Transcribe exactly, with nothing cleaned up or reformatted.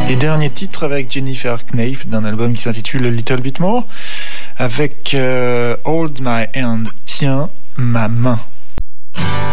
Et dernier titre avec Jennifer Knafe d'un album qui s'intitule Little Bit More avec euh, Hold My Hand, tiens ma main.